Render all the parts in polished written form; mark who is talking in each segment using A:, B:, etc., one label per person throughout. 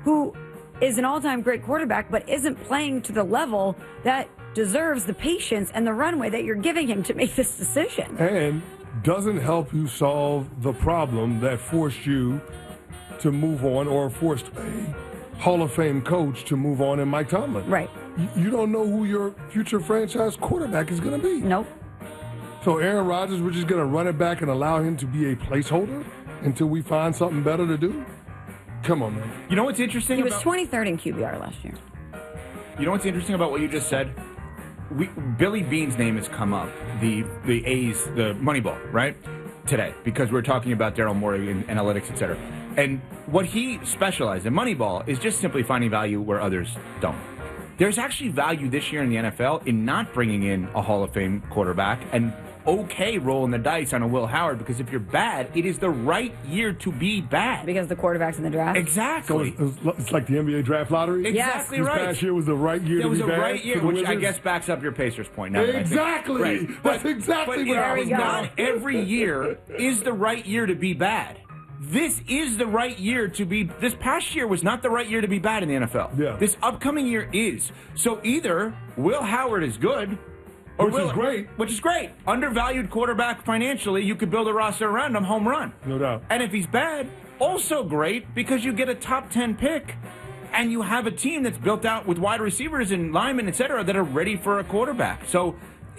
A: who is an all-time great quarterback but isn't playing to the level that deserves the patience and the runway that you're giving him to make this decision.
B: And doesn't help you solve the problem that forced you to move on or forced a Hall of Fame coach to move on in Mike Tomlin.
A: Right.
B: You don't know who your future franchise quarterback is going to be.
A: Nope.
B: So Aaron Rodgers, we're just going to run it back and allow him to be a placeholder until we find something better to do? Come on, man.
C: You know what's interesting?
A: He was 23rd in QBR last year.
C: You know what's interesting about what you just said? Billy Beane's name has come up, the A's, the Moneyball, right? Today, because we're talking about Daryl Morey and analytics, et cetera. And what he specialized in, Moneyball, is just simply finding value where others don't. There's actually value this year in the NFL in not bringing in a Hall of Fame quarterback and rolling the dice on a Will Howard, because if you're bad, it is the right year to be bad.
A: Because the quarterback's in the draft?
C: Exactly.
B: So it's like the NBA draft lottery?
C: Exactly
B: yes.
C: right.
B: This past year was the right year to be bad.
C: It was the right year, which I guess backs up your Pacers point. Now
B: exactly.
C: Right.
B: That's exactly what I was going.
C: Not every year is the right year to be bad. This is the right year to be. This past year was not the right year to be bad in the NFL.
B: Yeah.
C: This upcoming year is. So either Will Howard is good, which is great. Undervalued quarterback financially, you could build a roster around him, home run.
B: No doubt.
C: And if he's bad, also great, because you get a top 10 pick and you have a team that's built out with wide receivers and linemen, et cetera, that are ready for a quarterback. So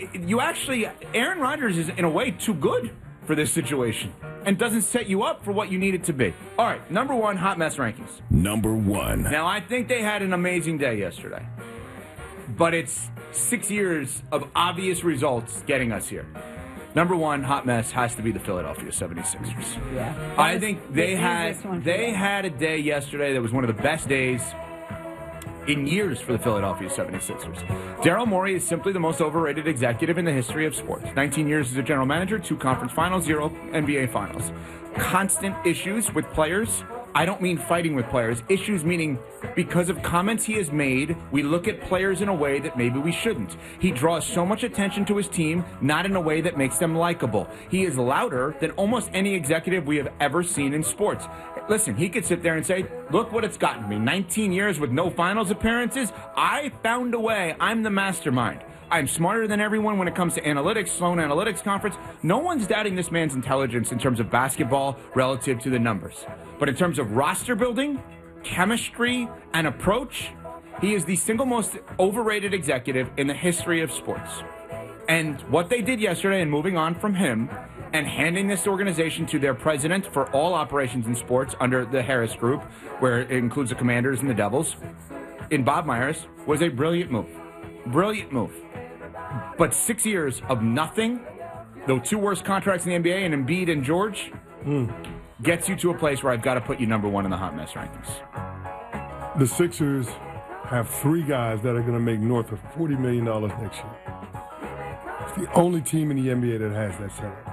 C: Aaron Rodgers is in a way too good for this situation and doesn't set you up for what you need it to be. All right, number one, hot mess rankings.
D: Number one.
C: Now, I think they had an amazing day yesterday, but it's 6 years of obvious results getting us here. Number one, hot mess has to be the Philadelphia 76ers.
A: Yeah.
C: I think they had a day yesterday that was one of the best days in years for the Philadelphia 76ers. Daryl Morey is simply the most overrated executive in the history of sports. 19 years as a general manager, 2 conference finals, 0 NBA finals. Constant issues with players. I don't mean fighting with players. Issues meaning because of comments he has made, we look at players in a way that maybe we shouldn't. He draws so much attention to his team, not in a way that makes them likable. He is louder than almost any executive we have ever seen in sports. Listen, he could sit there and say, look what it's gotten me. 19 years with no finals appearances. I found a way. I'm the mastermind. I'm smarter than everyone when it comes to analytics, Sloan Analytics Conference. No one's doubting this man's intelligence in terms of basketball relative to the numbers. But in terms of roster building, chemistry, and approach, he is the single most overrated executive in the history of sports. And what they did yesterday, and moving on from him, and handing this organization to their president for all operations in sports under the Harris Group, where it includes the Commanders and the Devils, in Bob Myers, was a brilliant move. Brilliant move. But 6 years of nothing, the 2 worst contracts in the NBA, and Embiid and George, gets you to a place where I've got to put you number one in the hot mess rankings.
B: The Sixers have 3 guys that are going to make north of $40 million next year. It's the only team in the NBA that has that setup.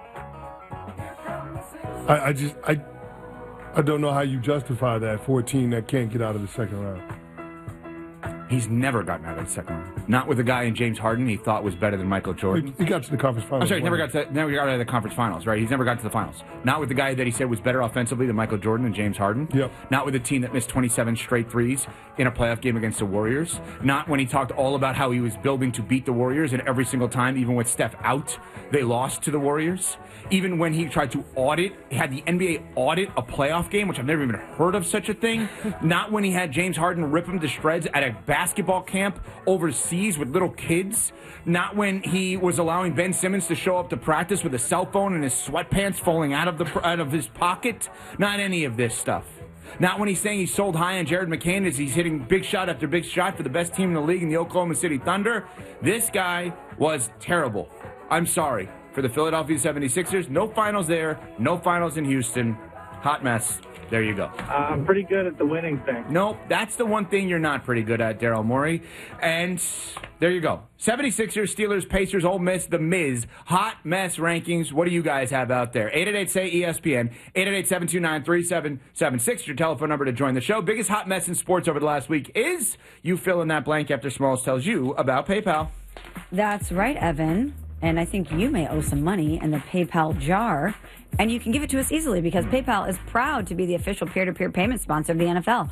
B: I don't know how you justify that for a team that can't get out of the second round.
C: He's never gotten out of the second round. Not with a guy in James Harden he thought was better than Michael Jordan.
B: He got to the conference finals.
C: I'm sorry, never got out of the conference finals, right? He's never got to the finals. Not with the guy that he said was better offensively than Michael Jordan and James Harden.
B: Yep.
C: Not with a team that missed 27 straight threes in a playoff game against the Warriors. Not when he talked all about how he was building to beat the Warriors, and every single time, even with Steph out, they lost to the Warriors. Even when he tried to had the NBA audit a playoff game, which I've never even heard of such a thing. Not when he had James Harden rip him to shreds at a basketball camp overseas with little kids. Not when he was allowing Ben Simmons to show up to practice with a cell phone and his sweatpants falling out of his pocket. Not any of this stuff. Not when he's saying he sold high on Jared McCain as he's hitting big shot after big shot for the best team in the league in the Oklahoma City Thunder. This guy was terrible. I'm sorry. For the Philadelphia 76ers, no finals there, no finals in Houston. Hot mess. There you go.
E: I'm pretty good at the winning thing.
C: Nope, that's the one thing you're not pretty good at, Daryl Morey. And there you go. 76ers, Steelers, Pacers, Ole Miss, The Miz. Hot mess rankings. What do you guys have out there? 888-SAY-ESPN, 888-729-3776, your telephone number to join the show. Biggest hot mess in sports over the last week is you fill in that blank after Smalls tells you about PayPal.
A: That's right, Evan. And I think you may owe some money in the PayPal jar. And you can give it to us easily because PayPal is proud to be the official peer-to-peer payment sponsor of the NFL.